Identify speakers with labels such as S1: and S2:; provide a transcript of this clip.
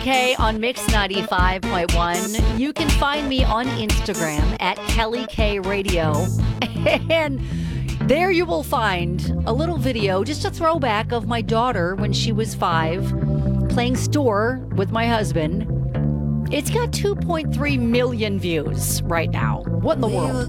S1: K on Mix 95.1. You can find me on Instagram at Kelly K Radio. And there you will find a little video, just a throwback of my daughter when she was 5, playing store with my husband. It's got 2.3 million views right now. What in the world?